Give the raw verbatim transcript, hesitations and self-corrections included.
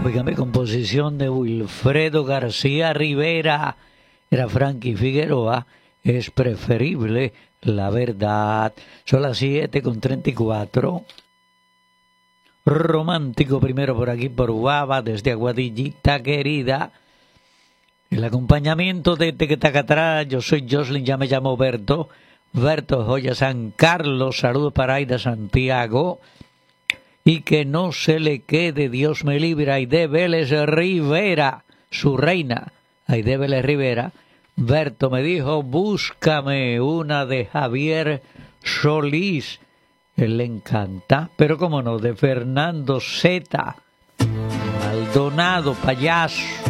Óigame, composición de Wilfredo García Rivera. Era Frankie Figueroa. Es preferible la verdad. Son las siete con treinta y cuatro. Romántico primero por aquí por Guava, desde Aguadillita querida. El acompañamiento de Tequetacatrá. Yo soy Jocelyn, ya me llamo Berto. Berto Joya San Carlos. Saludos para Aida Santiago. Y que no se le quede, Dios me libre, Aide Vélez Rivera, su reina, Aide Vélez Rivera. Berto me dijo, búscame una de Javier Solís. Él le encanta, pero cómo no, de Fernando Zeta, Maldonado, payaso.